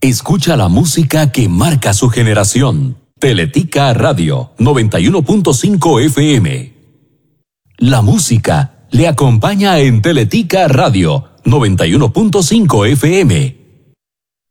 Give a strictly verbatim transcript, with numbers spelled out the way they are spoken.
Escucha la música que marca su generación. Teletica Radio noventa y uno punto cinco F M. La música le acompaña en Teletica Radio noventa y uno punto cinco F M.